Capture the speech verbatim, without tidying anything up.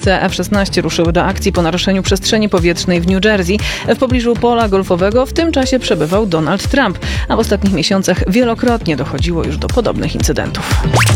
Wojska F szesnaście ruszyły do akcji po naruszeniu przestrzeni powietrznej w New Jersey. W pobliżu pola golfowego w tym czasie przebywał Donald Trump, a w ostatnich miesiącach wielokrotnie dochodziło już do podobnych incydentów.